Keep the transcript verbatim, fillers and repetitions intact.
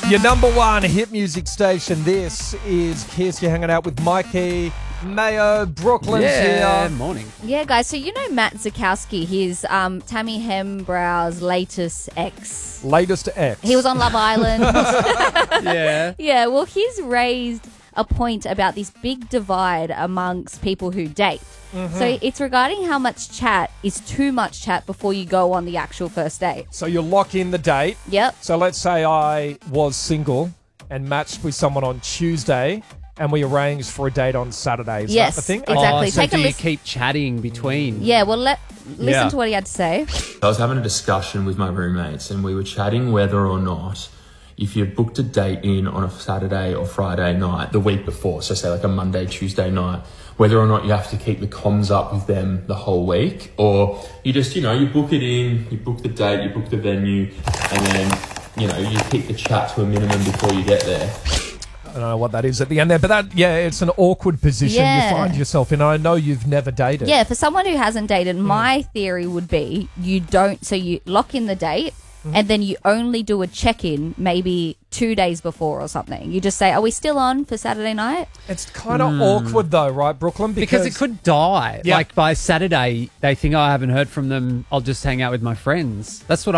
Your number one hit music station. This is Kiss. You're hanging out with Mikey, Mayo, Brooklyn's Yeah, here. morning. Yeah, guys, so you know Matt Zukowski, his um, Tammy Hembrow's latest ex. Latest X. He was on Love Island. Yeah. Yeah, well, he's raised a point about this big divide amongst people who date. Mm-hmm. So it's regarding how much chat is too much chat before you go on the actual first date. So you lock in the date. Yep. So let's say I was single and matched with someone on Tuesday and we arranged for a date on Saturday. Is Yes, that the thing? exactly. Oh, so Take a do you listen- keep chatting between? Yeah, well, let listen Yeah. to what he had to say. I was having a discussion with my roommates and we were chatting whether or not if you booked a date in on a Saturday or Friday night the week before, so say like a Monday, Tuesday night, whether or not you have to keep the comms up with them the whole week, or you just, you know, you book it in, you book the date, you book the venue, and then, you know, you keep the chat to a minimum before you get there. I don't know what that is at the end there, but that, yeah, it's an awkward position Yeah. you find yourself in. I know you've never dated. Yeah, for someone who hasn't dated, my theory would be you don't, so you lock in the date and then you only do a check-in maybe two days before or something. You just say, are we still on for Saturday night? It's kind of awkward though, right, Brooklyn? Because it could die. Yeah. Like by Saturday, they think, oh, I haven't heard from them. I'll just hang out with my friends. That's what